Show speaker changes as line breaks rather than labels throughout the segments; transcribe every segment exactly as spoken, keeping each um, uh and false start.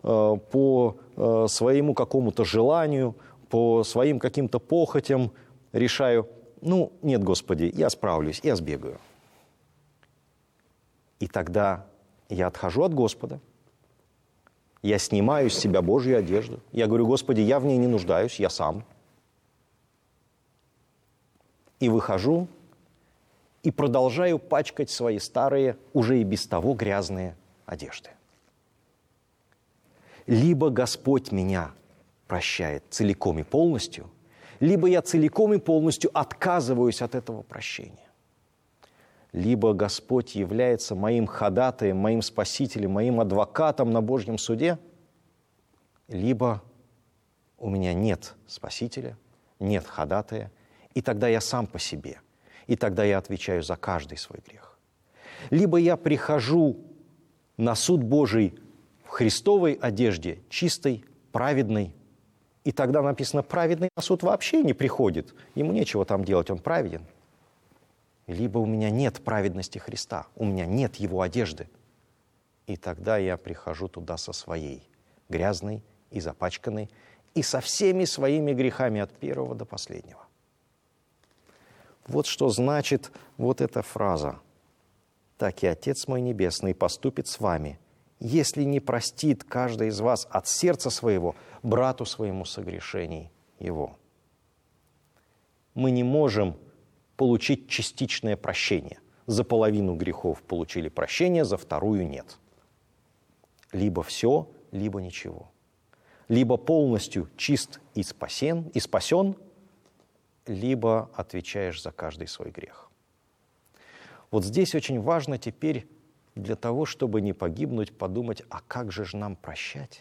по своему какому-то желанию, по своим каким-то похотям решаю, ну, нет, Господи, я справлюсь, я сбегаю. И тогда я отхожу от Господа, я снимаю с себя Божью одежду. Я говорю: Господи, я в ней не нуждаюсь, я сам. И выхожу, и продолжаю пачкать свои старые, уже и без того грязные одежды. Либо Господь меня прощает целиком и полностью, либо я целиком и полностью отказываюсь от этого прощения. Либо Господь является моим ходатаем, моим спасителем, моим адвокатом на Божьем суде, либо у меня нет спасителя, нет ходатая, и тогда я сам по себе, и тогда я отвечаю за каждый свой грех. Либо я прихожу на суд Божий в Христовой одежде, чистой, праведной, и тогда написано: праведный на суд вообще не приходит, ему нечего там делать, он праведен. Либо у меня нет праведности Христа, у меня нет Его одежды. И тогда я прихожу туда со своей, грязной и запачканной, и со всеми своими грехами от первого до последнего. Вот что значит вот эта фраза: «Так и Отец мой Небесный поступит с вами, если не простит каждый из вас от сердца своего брату своему согрешений его». Мы не можем получить частичное прощение. За половину грехов получили прощение, за вторую нет. Либо все, либо ничего. Либо полностью чист и спасен, и спасен, либо отвечаешь за каждый свой грех. Вот здесь очень важно теперь для того, чтобы не погибнуть, подумать: а как же ж нам прощать?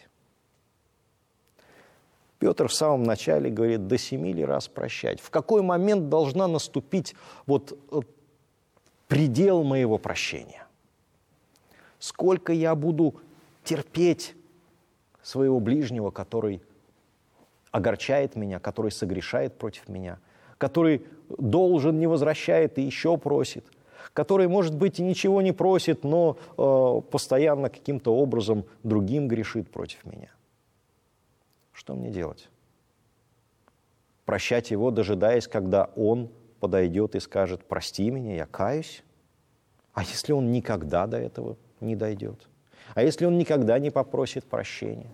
Петр в самом начале говорит: до семи ли раз прощать? В какой момент должна наступить вот предел моего прощения? Сколько я буду терпеть своего ближнего, который огорчает меня, который согрешает против меня, который должен, не возвращает и еще просит, который, может быть, и ничего не просит, но э, постоянно каким-то образом другим грешит против меня? Что мне делать? Прощать его, дожидаясь, когда он подойдет и скажет: прости меня, я каюсь? А если он никогда до этого не дойдет? А если он никогда не попросит прощения?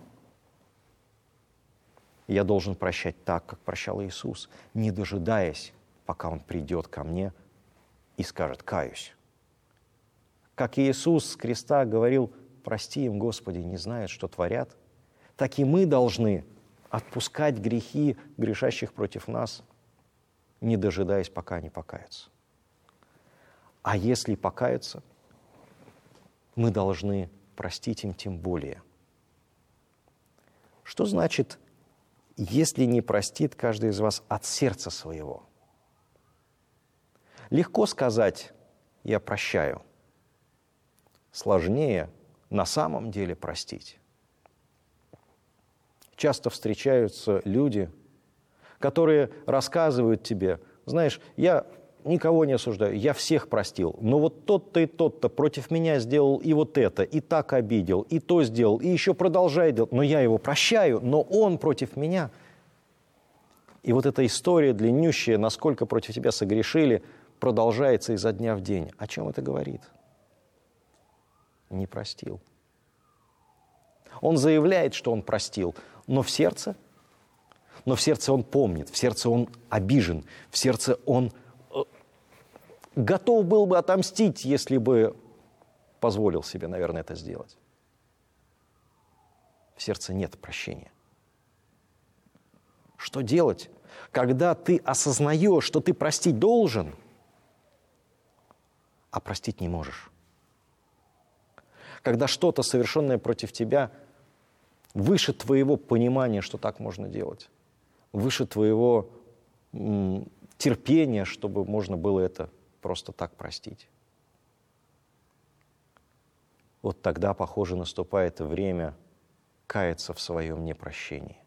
Я должен прощать так, как прощал Иисус, не дожидаясь, пока он придет ко мне и скажет: каюсь. Как Иисус с креста говорил: прости им, Господи, не знают, что творят, так и мы должны отпускать грехи грешащих против нас, не дожидаясь, пока они покаются. А если покаются, мы должны простить им тем более. Что значит, если не простит каждый из вас от сердца своего? Легко сказать: я прощаю. Сложнее на самом деле простить. Часто встречаются люди, которые рассказывают тебе: знаешь, я никого не осуждаю, я всех простил, но вот тот-то и тот-то против меня сделал и вот это, и так обидел, и то сделал, и еще продолжает делать, но я его прощаю, но он против меня. И вот эта история длиннющая, насколько против тебя согрешили, продолжается изо дня в день. О чем это говорит? Не простил. Он заявляет, что он простил, но в сердце, но в сердце он помнит, в сердце он обижен, в сердце он готов был бы отомстить, если бы позволил себе, наверное, это сделать. В сердце нет прощения. Что делать, когда ты осознаешь, что ты простить должен, а простить не можешь? Когда что-то, совершенное против тебя, выше твоего понимания, что так можно делать, выше твоего м, терпения, чтобы можно было это просто так простить. Вот тогда, похоже, наступает время каяться в своем непрощении.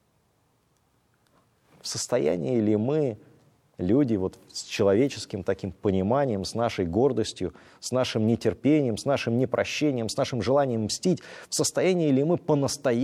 В состоянии ли мы, люди вот с человеческим таким пониманием, с нашей гордостью, с нашим нетерпением, с нашим непрощением, с нашим желанием мстить, в состоянии ли мы по-настоящему